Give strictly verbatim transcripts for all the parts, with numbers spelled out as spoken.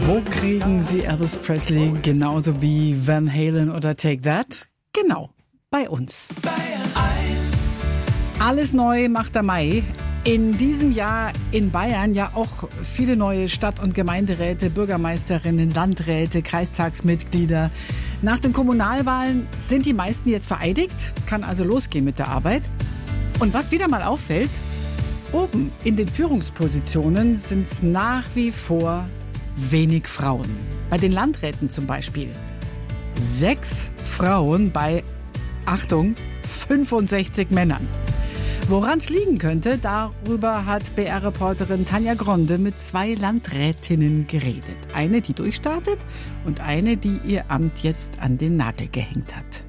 Wo kriegen Sie Elvis Presley genauso wie Van Halen oder Take That? Genau, bei uns. Alles neu macht der Mai. In diesem Jahr in Bayern ja auch viele neue Stadt- und Gemeinderäte, Bürgermeisterinnen, Landräte, Kreistagsmitglieder. Nach den Kommunalwahlen sind die meisten jetzt vereidigt, kann also losgehen mit der Arbeit. Und was wieder mal auffällt, oben in den Führungspositionen sind es nach wie vor wenig Frauen. Bei den Landräten zum Beispiel. Sechs Frauen bei, Achtung, fünfundsechzig Männern. Woran es liegen könnte, darüber hat B R-Reporterin Tanja Gronde mit zwei Landrätinnen geredet. Eine, die durchstartet und eine, die ihr Amt jetzt an den Nagel gehängt hat.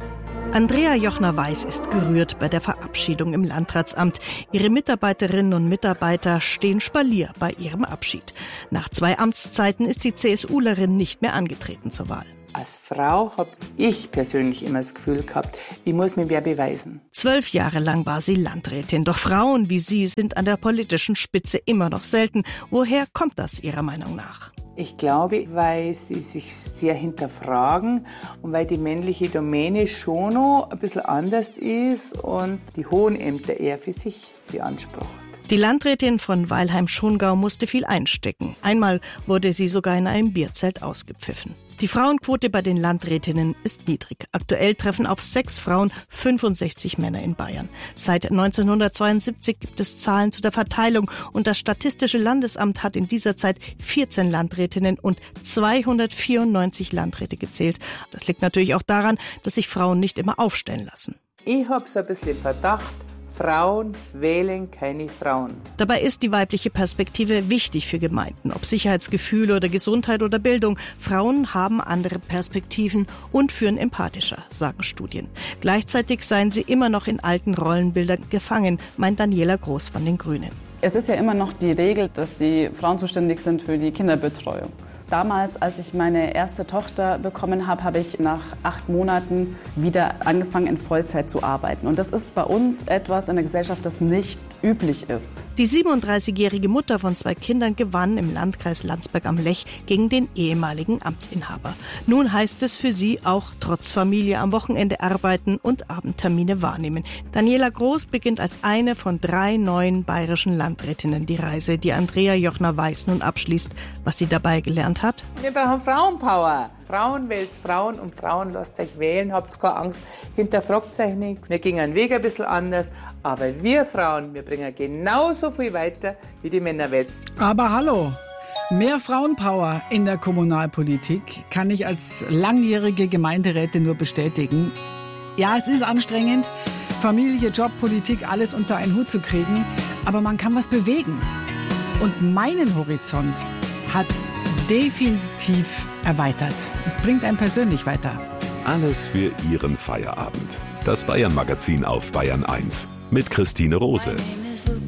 Andrea Jochner-Weiß ist gerührt bei der Verabschiedung im Landratsamt. Ihre Mitarbeiterinnen und Mitarbeiter stehen Spalier bei ihrem Abschied. Nach zwei Amtszeiten ist die CSUlerin nicht mehr angetreten zur Wahl. Als Frau habe ich persönlich immer das Gefühl gehabt, ich muss mir wer beweisen. Zwölf Jahre lang war sie Landrätin. Doch Frauen wie sie sind an der politischen Spitze immer noch selten. Woher kommt das Ihrer Meinung nach? Ich glaube, weil sie sich sehr hinterfragen und weil die männliche Domäne schon noch ein bisschen anders ist und die hohen Ämter eher für sich beansprucht. Die Landrätin von Weilheim-Schongau musste viel einstecken. Einmal wurde sie sogar in einem Bierzelt ausgepfiffen. Die Frauenquote bei den Landrätinnen ist niedrig. Aktuell treffen auf sechs Frauen fünfundsechzig Männer in Bayern. Seit neunzehnhundertzweiundsiebzig gibt es Zahlen zu der Verteilung und das Statistische Landesamt hat in dieser Zeit vierzehn Landrätinnen und zweihundertvierundneunzig Landräte gezählt. Das liegt natürlich auch daran, dass sich Frauen nicht immer aufstellen lassen. Ich habe so ein bisschen den Verdacht, Frauen wählen keine Frauen. Dabei ist die weibliche Perspektive wichtig für Gemeinden, ob Sicherheitsgefühle oder Gesundheit oder Bildung. Frauen haben andere Perspektiven und führen empathischer, sagen Studien. Gleichzeitig seien sie immer noch in alten Rollenbildern gefangen, meint Daniela Groß von den Grünen. Es ist ja immer noch die Regel, dass die Frauen zuständig sind für die Kinderbetreuung. Damals, als ich meine erste Tochter bekommen habe, habe ich nach acht Monaten wieder angefangen, in Vollzeit zu arbeiten. Und das ist bei uns etwas in der Gesellschaft, das nicht üblich ist. Die siebenunddreißigjährige Mutter von zwei Kindern gewann im Landkreis Landsberg am Lech gegen den ehemaligen Amtsinhaber. Nun heißt es für sie auch trotz Familie am Wochenende arbeiten und Abendtermine wahrnehmen. Daniela Groß beginnt als eine von drei neuen bayerischen Landrätinnen die Reise, die Andrea Jochner-Weiß nun abschließt. Was sie dabei gelernt hat? Wir brauchen Frauenpower. Frauen wählt Frauen und Frauen lasst euch wählen, habt keine Angst, hinterfragt euch nichts. Wir gehen einen Weg ein bisschen anders, aber wir Frauen, wir bringen genauso viel weiter wie die Männerwelt. Aber hallo, mehr Frauenpower in der Kommunalpolitik kann ich als langjährige Gemeinderätin nur bestätigen. Ja, es ist anstrengend, Familie, Job, Politik, alles unter einen Hut zu kriegen, aber man kann was bewegen. Und meinen Horizont hat's definitiv erweitert. Es bringt einen persönlich weiter. Alles für Ihren Feierabend. Das Bayern-Magazin auf Bayern eins mit Christine Rose.